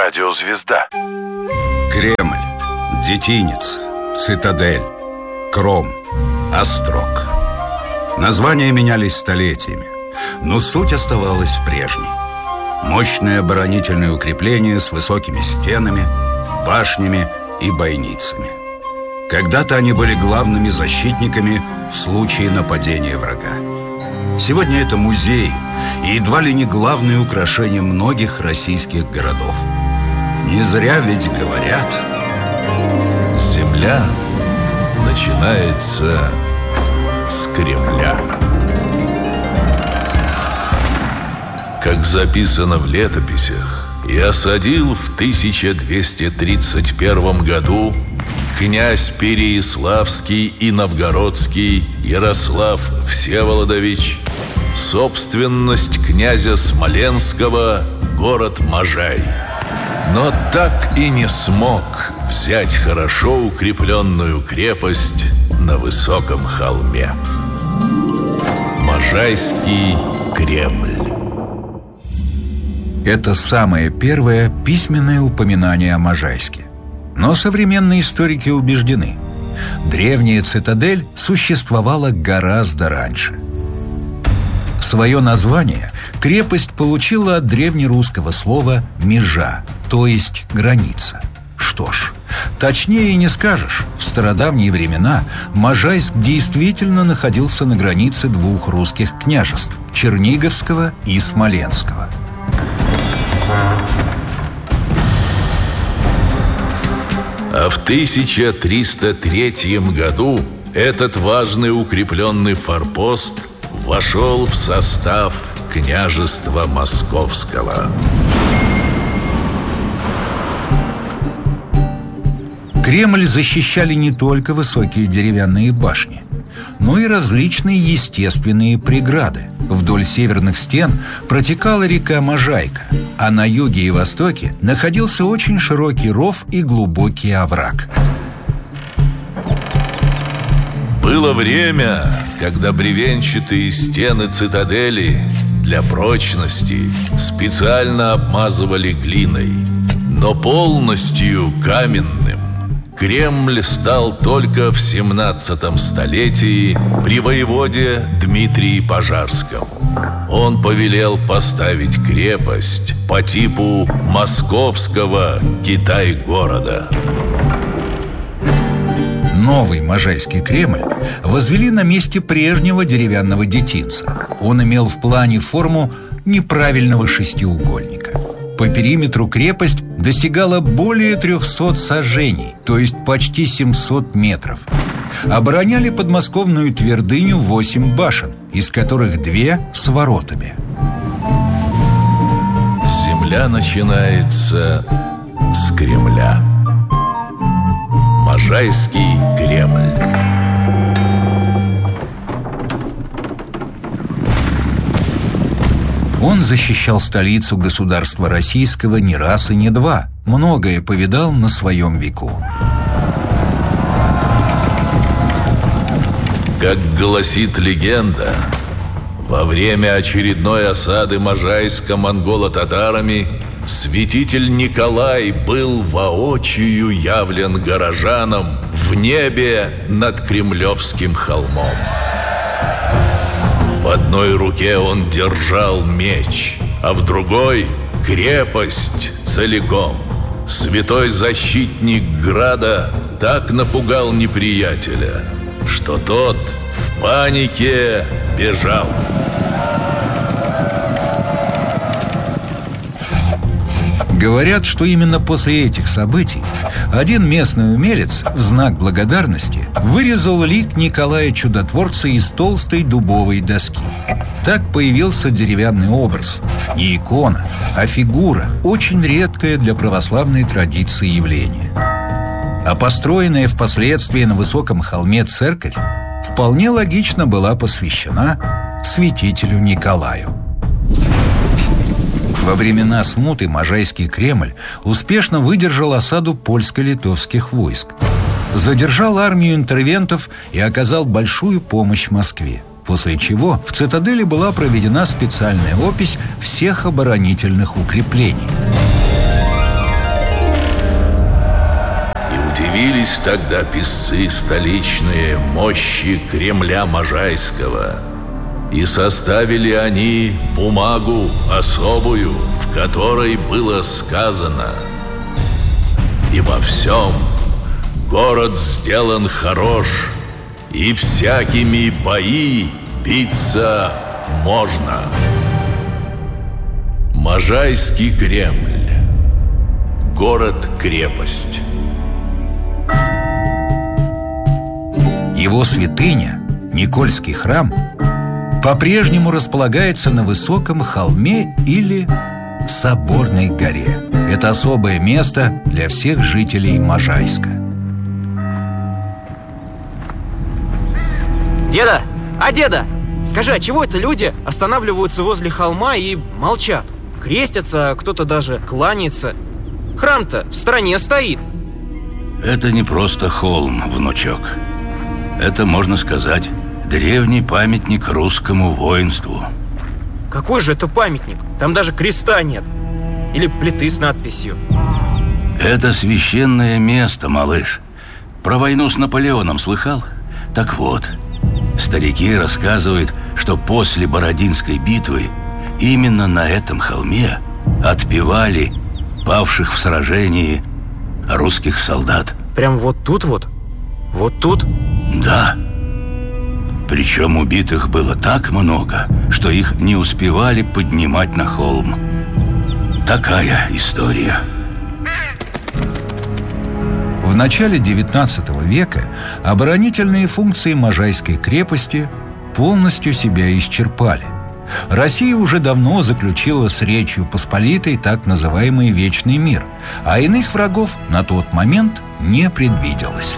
Радиозвезда. Кремль, Детинец, Цитадель, Кром, Острог. Названия менялись столетиями, но суть оставалась прежней. Мощные оборонительные укрепления с высокими стенами, башнями и бойницами. Когда-то они были главными защитниками в случае нападения врага. Сегодня это музей и едва ли не главное украшение многих российских городов. Не зря ведь говорят: земля начинается с Кремля. Как записано в летописях, и осадил в 1231 году князь Переяславский и Новгородский Ярослав Всеволодович собственность князя Смоленского город Можай. Но так и не смог взять хорошо укрепленную крепость на высоком холме. Можайский Кремль. Это самое первое письменное упоминание о Можайске. Но современные историки убеждены: древняя цитадель существовала гораздо раньше. Свое название крепость получила от древнерусского слова «межа», то есть «граница». Что ж, точнее и не скажешь. В стародавние времена Можайск действительно находился на границе двух русских княжеств – Черниговского и Смоленского. А в 1303 году этот важный укрепленный форпост вошел в состав княжества Московского. Кремль защищали не только высокие деревянные башни, но и различные естественные преграды. Вдоль северных стен протекала река Можайка, а на юге и востоке находился очень широкий ров и глубокий овраг. Было время, когда бревенчатые стены цитадели для прочности специально обмазывали глиной, но полностью каменным Кремль стал только в 17 столетии при воеводе Дмитрии Пожарском. Он повелел поставить крепость по типу московского Китай-города. Новый Можайский Кремль возвели на месте прежнего деревянного детинца. Он имел в плане форму неправильного шестиугольника. По периметру крепость достигала более 300 саженей, то есть почти 700 метров. Обороняли подмосковную твердыню 8 башен, из которых 2 с воротами. Земля начинается с Кремля. Можайский Кремль. Он защищал столицу государства российского не раз и не два. Многое повидал на своем веку. Как гласит легенда, во время очередной осады Можайска монголо-татарами святитель Николай был воочию явлен горожанам в небе над Кремлевским холмом. В одной руке он держал меч, а в другой — крепость целиком. Святой защитник града так напугал неприятеля, что тот в панике бежал. Говорят, что именно после этих событий один местный умелец в знак благодарности вырезал лик Николая Чудотворца из толстой дубовой доски. Так появился деревянный образ. Не икона, а фигура, очень редкое для православной традиции явление. А построенная впоследствии на высоком холме церковь вполне логично была посвящена святителю Николаю. Во времена смуты Можайский Кремль успешно выдержал осаду польско-литовских войск, задержал армию интервентов и оказал большую помощь Москве, после чего в цитадели была проведена специальная опись всех оборонительных укреплений. Дивились тогда писцы столичные мощи Кремля Можайского. И составили они бумагу особую, в которой было сказано: «И во всем город сделан хорош, и всякими бои биться можно». Можайский Кремль. Город-крепость. Его святыня, Никольский храм, по-прежнему располагается на высоком холме или Соборной горе. Это особое место для всех жителей Можайска. Деда! Деда! Скажи, а чего это люди останавливаются возле холма и молчат? Крестятся, а кто-то даже кланяется. Храм-то в стороне стоит. Это не просто холм, внучок. Это, можно сказать, древний памятник русскому воинству. Какой же это памятник? Там даже креста нет. Или плиты с надписью. Это священное место, малыш. Про войну с Наполеоном слыхал? Так вот, старики рассказывают, что после Бородинской битвы именно на этом холме отпевали павших в сражении русских солдат. Прям вот тут вот? Вот тут? Да. Причем убитых было так много, что их не успевали поднимать на холм. Такая история. В начале XIX века оборонительные функции Можайской крепости полностью себя исчерпали. Россия уже давно заключила с Речью Посполитой так называемый Вечный мир, а иных врагов на тот момент не предвиделось.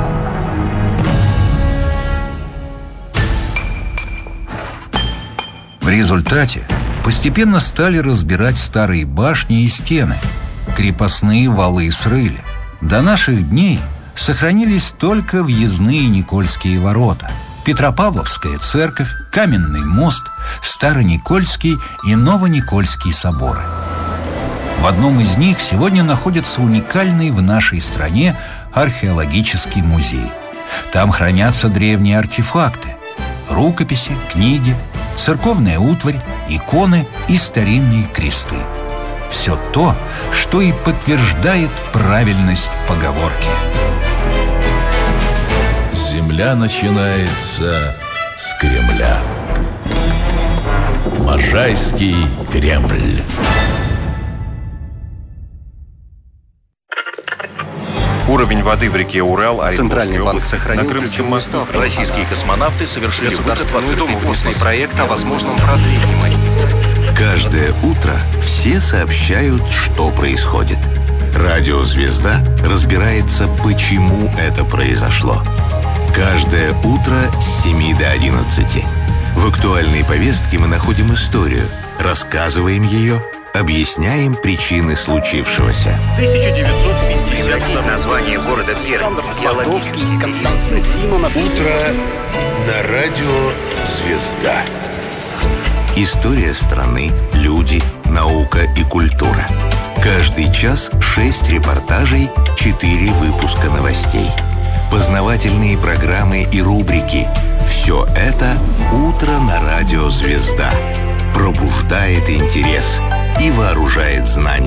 В результате постепенно стали разбирать старые башни и стены, крепостные валы срыли. До наших дней сохранились только въездные Никольские ворота, Петропавловская церковь, Каменный мост, Староникольский и Новоникольский соборы. В одном из них сегодня находится уникальный в нашей стране археологический музей. Там хранятся древние артефакты, рукописи, книги, церковная утварь, иконы и старинные кресты. Все то, что и подтверждает правильность поговорки. Земля начинается с Кремля. Можайский Кремль. Уровень воды в реке Урал, Центральный банк сохранил на Крымском мосту. Российские космонавты совершили Государственную Думу внесли проект о возможном продлении. Каждое утро все сообщают, что происходит. Радио «Звезда» разбирается, почему это произошло. Каждое утро с 7 до 11. В актуальной повестке мы находим историю, рассказываем ее, объясняем причины случившегося. 1950 название города Пермь. Константин Симонов. Утро на радио «Звезда». История страны, люди, наука и культура. Каждый час 6 репортажей, 4 выпуска новостей. Познавательные программы и рубрики. Все это «Утро на радио «Звезда». Пробуждает интерес и вооружает знания.